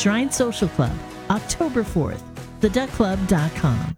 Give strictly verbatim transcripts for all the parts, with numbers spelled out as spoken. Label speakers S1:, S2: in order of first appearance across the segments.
S1: Shrine Social Club, October fourth, the duck club dot com.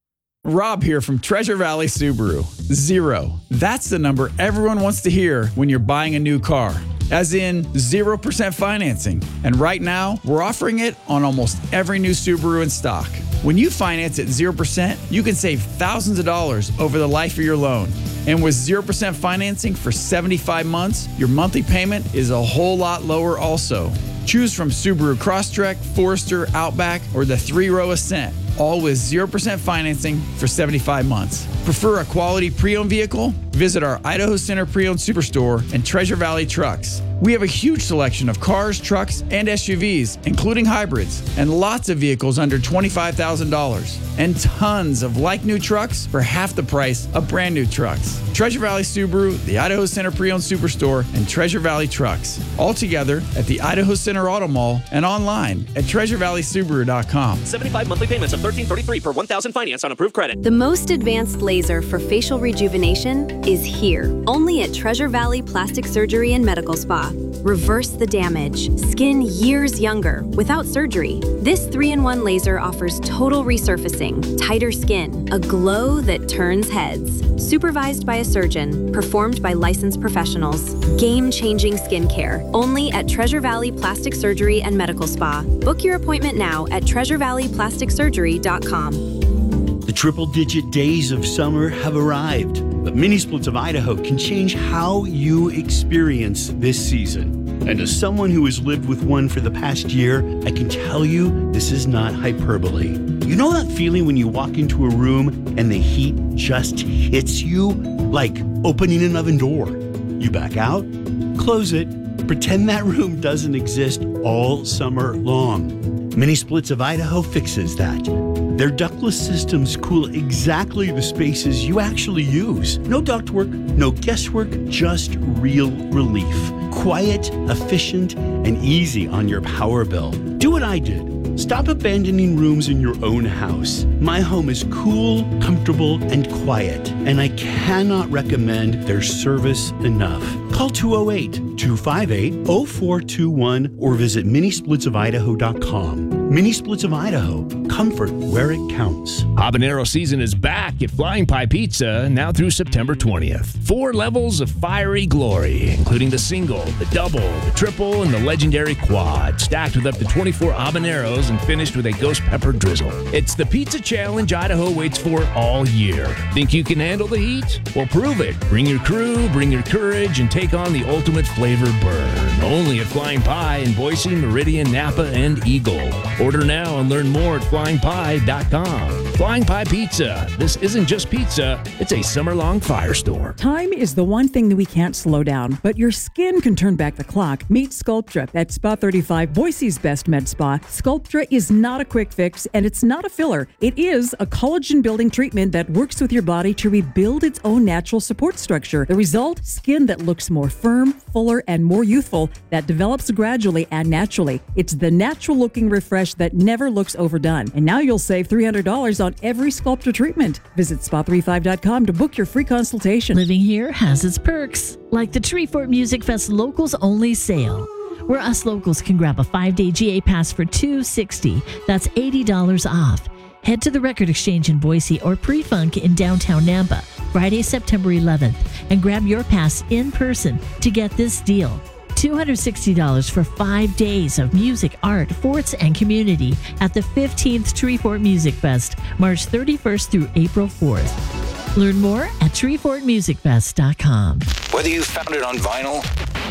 S2: Rob here from Treasure Valley Subaru. Zero. That's the number everyone wants to hear when you're buying a new car. As in zero percent financing. And right now, we're offering it on almost every new Subaru in stock. When you finance at zero percent, you can save thousands of dollars over the life of your loan. And with zero percent financing for seventy-five months, your monthly payment is a whole lot lower also. Choose from Subaru Crosstrek, Forester, Outback, or the three-row Ascent, all with zero percent financing for seventy-five months. Prefer a quality pre-owned vehicle? Visit our Idaho Center Pre-Owned Superstore and Treasure Valley Trucks. We have a huge selection of cars, trucks, and S U Vs, including hybrids, and lots of vehicles under twenty-five thousand dollars, and tons of like-new trucks for half the price of brand-new trucks. Treasure Valley Subaru, the Idaho Center Pre-Owned Superstore, and Treasure Valley Trucks, all together at the Idaho Center Auto Mall and online at treasure valley subaru dot com.
S3: seventy-five monthly payments of thirteen thirty-three per one thousand finance on approved credit.
S4: The most advanced laser for facial rejuvenation is here, only at Treasure Valley Plastic Surgery and Medical Spa. Reverse the damage. Skin years younger without surgery. This three in one laser offers total resurfacing, tighter skin, a glow that turns heads. Supervised by a surgeon, performed by licensed professionals. Game-changing skincare, only at Treasure Valley Plastic Surgery and Medical Spa. Book your appointment now at treasure valley plastic surgery dot com.
S5: The triple-digit days of summer have arrived, but Mini Splits of Idaho can change how you experience this season. And as someone who has lived with one for the past year, I can tell you this is not hyperbole. You know that feeling when you walk into a room and the heat just hits you? Like opening an oven door. You back out, close it, pretend that room doesn't exist all summer long. Mini Splits of Idaho fixes that. Their ductless systems cool exactly the spaces you actually use. No ductwork, no guesswork, just real relief. Quiet, efficient, and easy on your power bill. Do what I did. Stop abandoning rooms in your own house. My home is cool, comfortable, and quiet, and I cannot recommend their service enough. Call two oh eight, two five eight, oh four two one or visit mini splits of idaho dot com. Mini Splits of Idaho. Comfort where it counts.
S6: Habanero season is back at Flying Pie Pizza now through September twentieth. Four levels of fiery glory, including the single, the double, the triple, and the legendary quad, stacked with up to twenty-four habaneros and finished with a ghost pepper drizzle. It's the pizza challenge Idaho waits for all year. Think you can handle the heat? Well, prove it. Bring your crew, bring your courage, and take on the ultimate flavor burn. Only at Flying Pie in Boise, Meridian, Napa, and Eagle. Order now and learn more at flying pie dot com. Flying Pie Pizza. This isn't just pizza, it's a summer-long firestorm.
S7: Time is the one thing that we can't slow down, but your skin can turn back the clock. Meet Sculptra at Spa thirty-five, Boise's best med spa. Sculptra is not a quick fix, and it's not a filler. It is a collagen-building treatment that works with your body to rebuild its own natural support structure. The result? Skin that looks more firm, fuller, and more youthful, that develops gradually and naturally. It's the natural-looking refresh that never looks overdone. And now you'll save three hundred dollars on every Sculptra treatment. Visit spa thirty-five dot com to book your free consultation.
S1: Living here has its perks, like the Treefort Music Fest Locals Only Sale, where us locals can grab a five-day G A pass for two hundred sixty dollars. That's eighty dollars off. Head to the Record Exchange in Boise or Pre-Funk in downtown Nampa, Friday, September eleventh, and grab your pass in person to get this deal. two hundred sixty dollars for five days of music, art, forts, and community at the fifteenth Treefort Music Fest, March thirty-first through April fourth. Learn more at treefort music fest dot com.
S8: Whether you found it on vinyl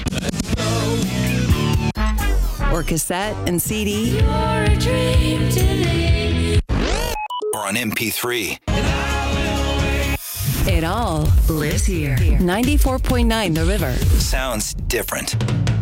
S9: or cassette and C D
S8: or on M P three,
S9: it all lives here. ninety-four point nine The River.
S8: Sounds different.